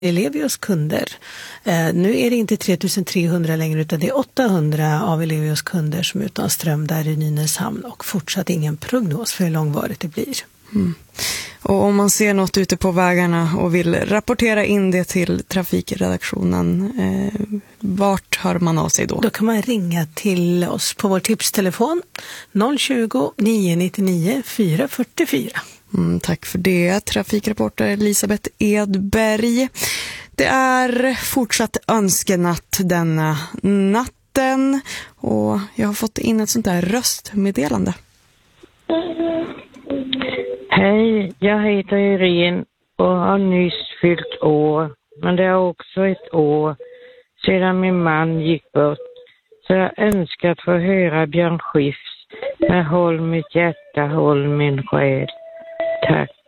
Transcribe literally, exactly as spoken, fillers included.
Ellevios kunder. Eh, nu är det inte tre tusen trehundra längre utan det är åttahundra av Ellevios kunder som är utan ström där i Nynäshamn och fortsatt ingen prognos för hur långvarigt det blir. Mm. Och om man ser något ute på vägarna och vill rapportera in det till trafikredaktionen, eh, vart hör man av sig då? Då kan man ringa till oss på vår tipstelefon noll tjugo, nio nittionio, fyra fyrtiofyra. Mm, tack för det, trafikreporter Elisabeth Edberg. Det är fortsatt önskenatt denna natten och jag har fått in ett sånt där röstmeddelande. Hej, jag heter Irene och har nyss fyllt år. Men det är också ett år sedan min man gick bort. Så jag önskar att få höra Björn Skifs med Håll mitt hjärta, håll min själ. Tack.